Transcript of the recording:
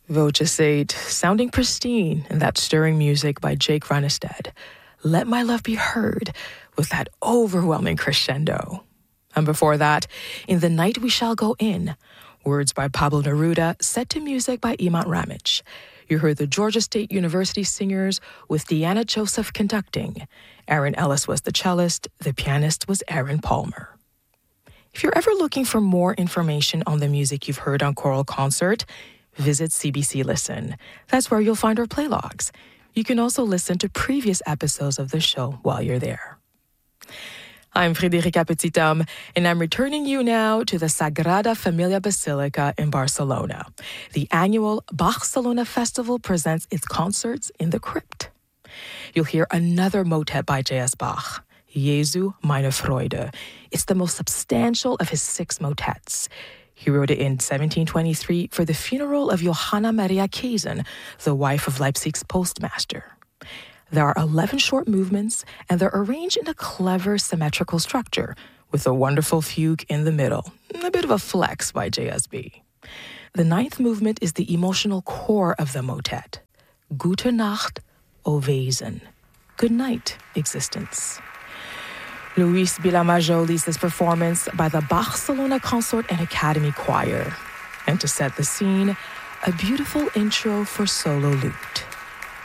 Voce 8, sounding pristine in that stirring music by Jake Rannestad. Let My Love Be Heard with that overwhelming crescendo. And before that, In the Night We Shall Go In, words by Pablo Neruda, set to music by Iman Ramic. You heard the Georgia State University Singers with Deanna Joseph conducting. Aaron Ellis was the cellist, the pianist was Aaron Palmer. If you're ever looking for more information on the music you've heard on Choral Concert, visit CBC Listen. That's where you'll find our playlogs. You can also listen to previous episodes of the show while you're there. I'm Frederica Petithomme, and I'm returning you now to the Sagrada Familia Basilica in Barcelona. The annual Barcelona Festival presents its concerts in the crypt. You'll hear another motet by J.S. Bach, Jesu meine Freude. It's the most substantial of his 6 motets. He wrote it in 1723 for the funeral of Johanna Maria Käsen, the wife of Leipzig's postmaster. There are 11 short movements, and they're arranged in a clever symmetrical structure, with a wonderful fugue in the middle, a bit of a flex by JSB. The 9th movement is the emotional core of the motet. Gute Nacht, O Wesen. Good night, existence. Luis Bilamajo leads this performance by the Barcelona Consort and Academy Choir. And to set the scene, a beautiful intro for solo lute.